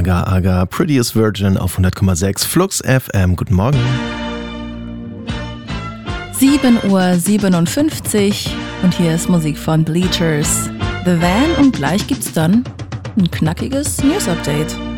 Agar Agar, Prettiest Virgin auf 100,6 Flux FM. Guten Morgen. 7:57 Uhr und hier ist Musik von Bleachers, The Van und gleich gibt's dann ein knackiges News-Update.